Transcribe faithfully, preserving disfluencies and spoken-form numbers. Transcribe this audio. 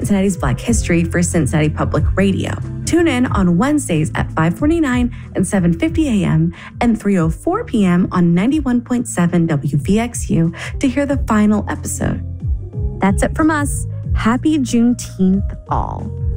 Cincinnati's Black History for Cincinnati Public Radio. Tune in on Wednesdays at five forty-nine and seven fifty a.m. and three oh four p.m. on ninety-one point seven W V X U to hear the final episode. That's it from us. Happy Juneteenth, all.